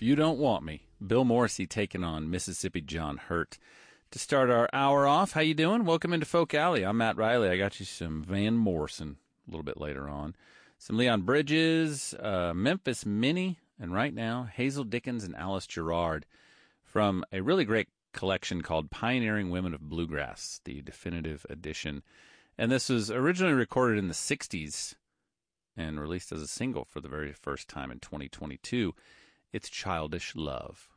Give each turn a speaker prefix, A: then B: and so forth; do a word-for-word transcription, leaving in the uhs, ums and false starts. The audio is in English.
A: If You Don't Want Me. Bill Morrissey taking on Mississippi John Hurt. To start our hour off, how you doing? Welcome into Folk Alley. I'm Matt Riley. I got you some Van Morrison a little bit later on. Some Leon Bridges, uh, Memphis Minnie, and right now, Hazel Dickens and Alice Gerrard from a really great collection called Pioneering Women of Bluegrass, the definitive edition. And this was originally recorded in the sixties and released as a single for the very first time in twenty twenty-two. It's Childish Love.